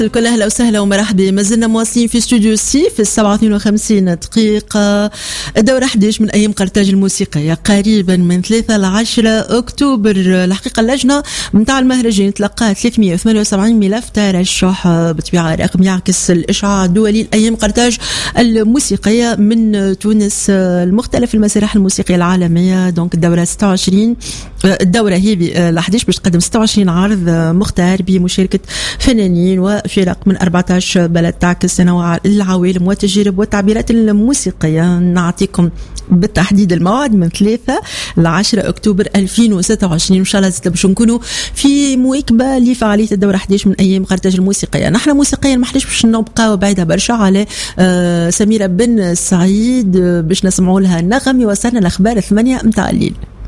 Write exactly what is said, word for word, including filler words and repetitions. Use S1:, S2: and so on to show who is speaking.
S1: الكل أهلا وسهلا ومرحبا. ما زلنا مواصلين في استوديو سي في السبعة اثنين وخمسين دقيقة. الدورة أحد عشر من أيام قرطاج الموسيقية قريبا من ثلاثة لعشرة أكتوبر. الحقيقة اللجنة متاع المهرجان تلقى ثلاثمئة وثمانية وسبعين ملف ترشح، بطبيعة رقم يعكس الإشعاع الدولي لأيام قرطاج الموسيقية من تونس، المختلف المسارح الموسيقية العالمية. دونك الدورة ستة وعشرين الدورة هي الأحد عشر باش تقدم ستة وعشرين عرض مختار بمشاركة فنانين وفرق من أربعة عشر بلد تعكس تنوع العوالم والتجارب والتعبيرات الموسيقية. نعطيكم بالتحديد الموعد من ثلاثة لعشرة أكتوبر ألفين وستة وعشرين. إن شاء الله باش نكونوا في مواكبة لفعالية الدورة أحد عشر من أيام قرطاج الموسيقية. نحن موسيقيا محلاش باش نبقى بعيدة برشا على سميرة بن سعيد باش نسمعوا لها النغم. يوصلنا الأخبار الثمانية متاع الليل.